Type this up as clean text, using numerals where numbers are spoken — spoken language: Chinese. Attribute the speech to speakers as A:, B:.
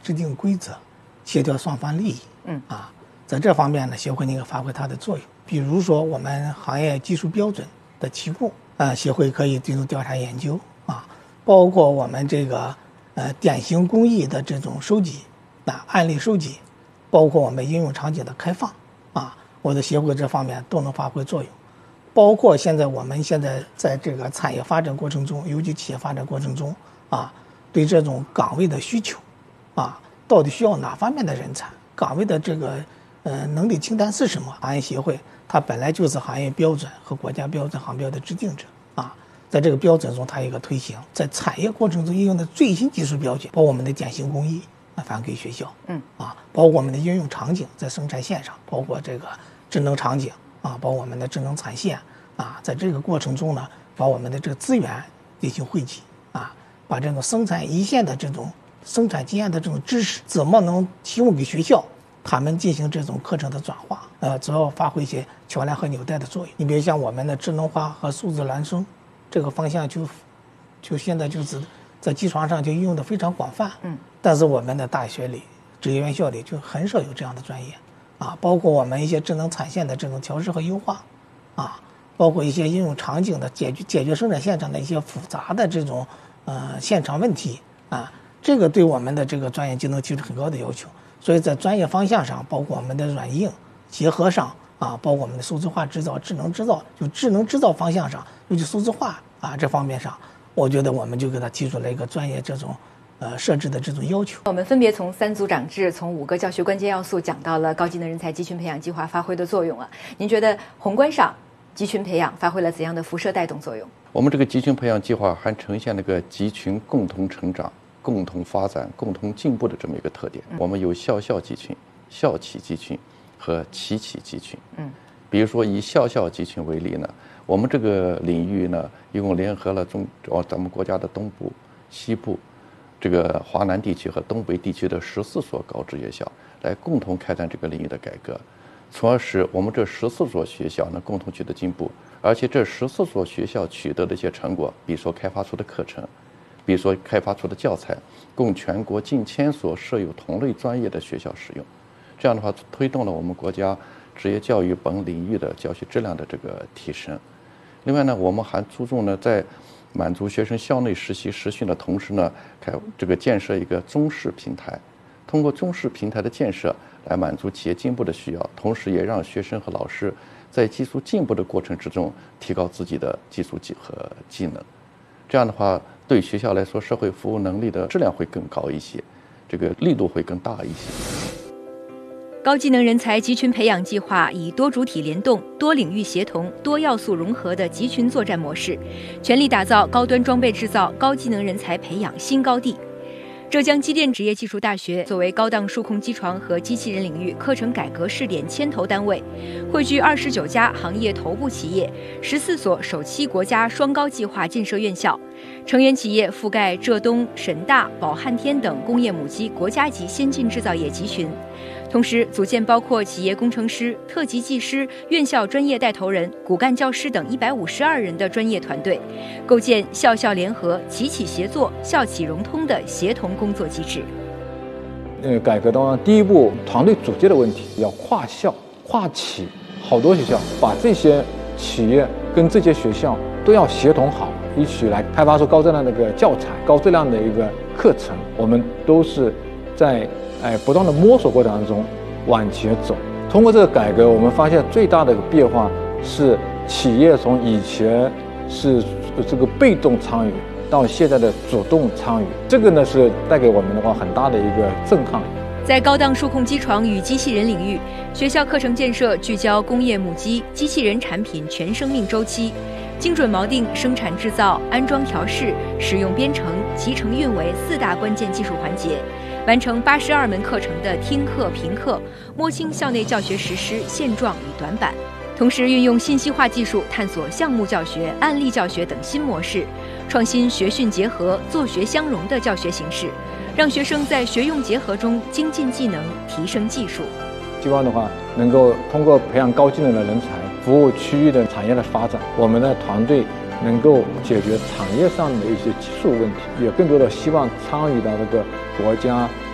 A: 制定规则，协调双方利益。在这方面呢，协会应该发挥它的作用。比如说，我们行业技术标准的提供，协会可以进行调查研究包括我们这个典型工艺的这种收集案例收集，包括我们应用场景的开放我的协会这方面都能发挥作用。包括我们现在在这个产业发展过程中，尤其企业发展过程中对这种岗位的需求到底需要哪方面的人才，岗位的这个能力清单是什么？行业协会它本来就是行业标准和国家标准行标的制定者在这个标准中它有一个推行，在产业过程中应用的最新技术标准，包括我们的典型工艺反馈给学校包括我们的应用场景在生产线上，包括这个智能场景包括我们的智能产线在这个过程中呢，把我们的这个资源进行汇集把这种生产一线的这种生产经验的这种知识怎么能提供给学校，他们进行这种课程的转化主要发挥一些桥梁和纽带的作用。你比如像我们的智能化和数字孪生这个方向就现在就是在机床上就应用的非常广泛但是我们的大学里职业院校里就很少有这样的专业包括我们一些智能产线的这种调试和优化包括一些应用场景的解决生产线上的一些复杂的这种现场问题这个对我们的这个专业技能提出很高的要求。所以在专业方向上，包括我们的软硬结合上包括我们的数字化制造、智能制造，就智能制造方向上，尤其数字化这方面上，我觉得我们就给他提出了一个专业这种设置的这种要求。
B: 我们分别从3组长制，从5个教学关键要素讲到了高技能人才集群培养计划发挥的作用您觉得宏观上集群培养发挥了怎样的辐射带动作用？
C: 我们这个集群培养计划还呈现了个集群共同成长、共同发展、共同进步的这么一个特点。我们有校集群、校企集群和企集群。比如说以校集群为例呢，我们这个领域呢，一共联合了咱们国家的东部、西部、这个华南地区和东北地区的14所高职业校，来共同开展这个领域的改革，从而使我们这14所学校呢共同取得进步。而且这14所学校取得的一些成果，比如说开发出的课程，比如说开发出的教材，供全国近1000所设有同类专业的学校使用。这样的话，推动了我们国家职业教育本领域的教学质量的这个提升。另外呢，我们还注重呢，在满足学生校内实习实训的同时呢，建设一个中式平台，通过中式平台的建设来满足企业进步的需要，同时也让学生和老师在技术进步的过程之中提高自己的技术和技能。这样的话，对学校来说，社会服务能力的质量会更高一些，这个力度会更大一些。
B: 高技能人才集群培养计划以多主体联动、多领域协同、多要素融合的集群作战模式，全力打造高端装备制造、高技能人才培养新高地。浙江机电职业技术大学作为高档数控机床和机器人领域课程改革试点牵头单位，汇聚29家行业头部企业、14所首期国家双高计划建设院校，成员企业覆盖浙东、沈大、宝汉天等工业母机国家级先进制造业集群。同时组建包括企业工程师、特级技师、院校专业带头人、骨干教师等152人的专业团队，构建校联合、企协作、校企融通的协同工作机制。
D: 改革当中第一步，团队组建的问题要跨校、跨企，好多学校把这些企业跟这些学校都要协同好，一起来开发出高质量的一个教材、高质量的一个课程。我们都是在不断的摸索过程当中往前走。通过这个改革，我们发现最大的一个变化是企业从以前是这个被动参与到现在的主动参与，这个呢是带给我们的话很大的一个震撼。
B: 在高档数控机床与机器人领域，学校课程建设聚焦工业母机、机器人产品全生命周期，精准锚定生产制造、安装调试、使用编程、集成运维4大关键技术环节，完成82门课程的听课评课，摸清校内教学实施现状与短板。同时运用信息化技术探索项目教学、案例教学等新模式，创新学训结合、作学相融的教学形式，让学生在学用结合中精进技能、提升技术。
D: 希望的话能够通过培养高技能的人才，服务区域的产业的发展，我们的团队能够解决产业上的一些技术问题，也更多的希望参与到这个国家